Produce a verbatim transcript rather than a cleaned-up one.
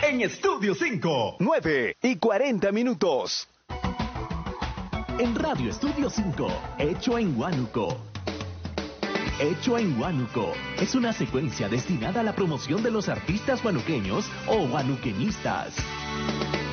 en Estudio cinco. nueve y cuarenta minutos. En Radio Estudio cinco, Hecho en Huánuco. Hecho en Huánuco es una secuencia destinada a la promoción de los artistas huanuqueños o huanuqueñistas.